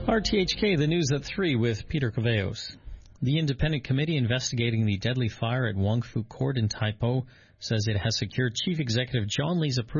RTHK, the news at 3 with Peter Caveos. The independent committee investigating the deadly fire at Wong Fu Court in Taipo says it has secured Chief Executive John Lee's approval